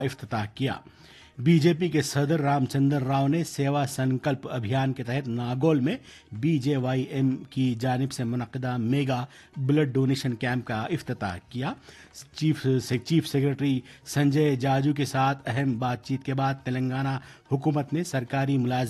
इफ्तिताह किया। बीजेपी के सदर रामचंद्र राव ने सेवा संकल्प अभियान के तहत नागौल में बीजेवाईएम की जानिब से मुनक्किदा मेगा ब्लड डोनेशन कैंप का इफ्तिताह किया। चीफ सेक्रेटरी संजय जाजू के साथ अहम बातचीत के बाद तेलंगाना हुकूमत ने सरकारी मुलाजिम